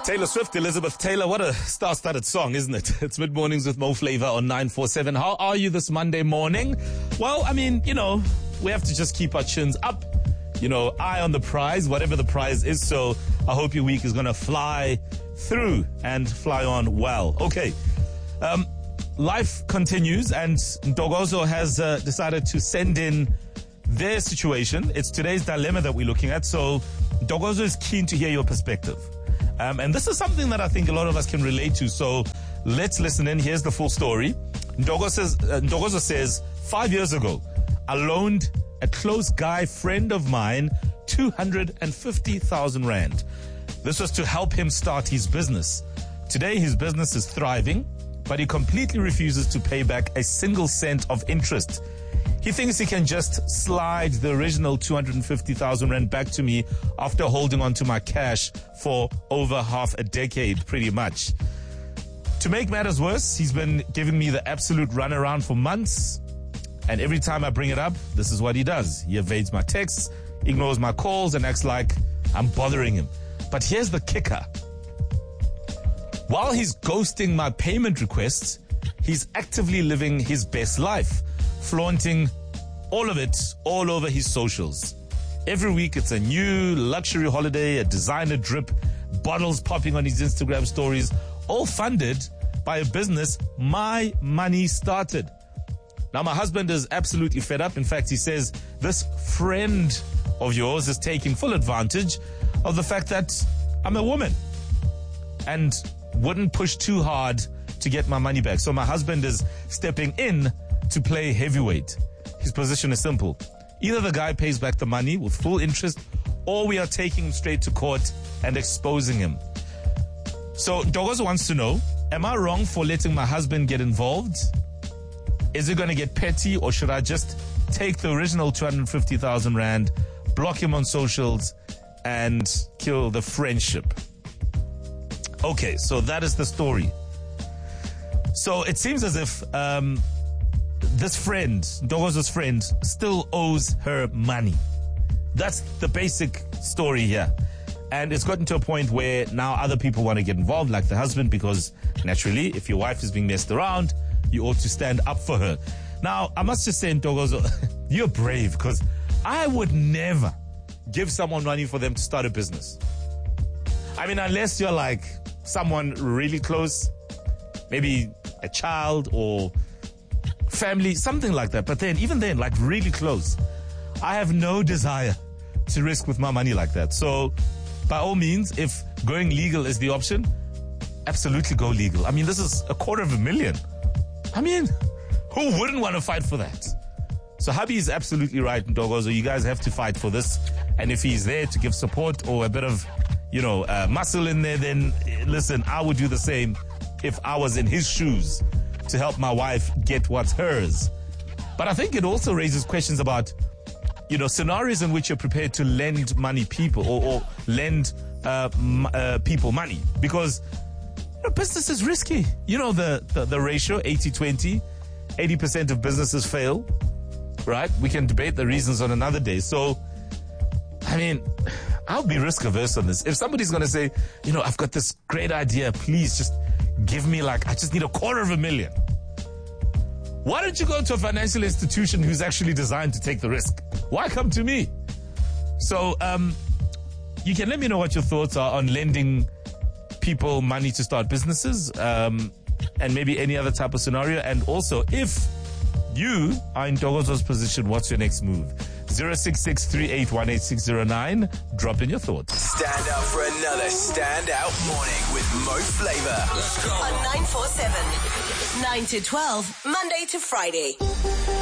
Taylor Swift, Elizabeth Taylor, what a star-studded song, isn't it? It's Mid Mornings with Mo Flavor on 947. How are you this Monday morning? Well, I mean, we have to just keep our chins up. Eye on the prize, whatever the prize is. So I hope your week is going to fly through and fly on well. Okay. Life continues, and Ntokozo has decided to send in their situation. It's today's dilemma that we're looking at. So Ntokozo is keen to hear your perspective. And this is something that I think a lot of us can relate to. So let's listen in. Here's the full story. Ntokozo says, 5 years ago, I loaned a close guy friend of mine 250,000 Rand. This was to help him start his business. Today, his business is thriving, but he completely refuses to pay back a single cent of interest. He thinks he can just slide the original 250,000 Rand back to me after holding on to my cash for over half a decade, pretty much. To make matters worse, he's been giving me the absolute runaround for months. And every time I bring it up, this is what he does. He evades my texts, ignores my calls, and acts like I'm bothering him. But here's the kicker. While he's ghosting my payment requests, he's actively living his best life, flaunting all of it all over his socials. Every week it's a new luxury holiday, a designer drip, bottles popping on his Instagram stories, all funded by a business my money started. Now, my husband is absolutely fed up. In fact, he says this friend of yours is taking full advantage of the fact that I'm a woman and wouldn't push too hard to get my money back. So my husband is stepping in to play heavyweight. His position is simple. Either the guy pays back the money with full interest, or we are taking him straight to court and exposing him. So Ntokozo wants to know, am I wrong for letting my husband get involved? Is it going to get petty, or should I just take the original 250,000 Rand, block him on socials, and kill the friendship? Okay, so that is the story. So it seems as if this friend, Ntokozo's friend, still owes her money. That's the basic story here. And it's gotten to a point where now other people want to get involved, like the husband, because naturally, if your wife is being messed around, you ought to stand up for her. Now, I must just say, Ntokozo, you're brave, because I would never give someone money for them to start a business. I mean, unless you're like someone really close, maybe a child or family, something like that. But then, even then, like really close, I have no desire to risk with my money like that. So, by all means, if going legal is the option, absolutely go legal. I mean, this is 250,000. I mean, who wouldn't want to fight for that? So hubby is absolutely right, Ntokozo. You guys have to fight for this. And if he's there to give support or a bit of, muscle in there, then listen, I would do the same if I was in his shoes to help my wife get what's hers. But I think it also raises questions about, scenarios in which you're prepared to lend money people or lend people money. Because business is risky. The ratio, 80-20, 80% of businesses fail, right? We can debate the reasons on another day. So, I mean, I'll be risk averse on this. If somebody's going to say, I've got this great idea, please just give me I just need 250,000. Why don't you go to a financial institution who's actually designed to take the risk? Why come to me? So, you can let me know what your thoughts are on lending people money to start businesses, and maybe any other type of scenario. And also, if you are in Ntokozo's position, what's your next move? 066-3818-609. Drop in your thoughts. Stand up for another standout morning with Mo Flavor. Let's go. On 947, 9 to 12, Monday to Friday.